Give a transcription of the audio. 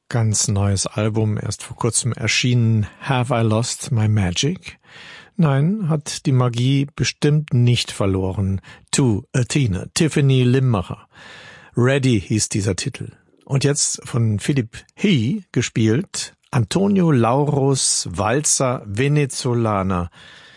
Ganz neues Album, erst vor kurzem erschienen, Have I Lost My Magic? Nein, hat die Magie bestimmt nicht verloren. To Athena, Tiffany Limmacher. Ready hieß dieser Titel. Und jetzt von Philipp Hy gespielt, Antonio Laurus Walzer Venezolaner.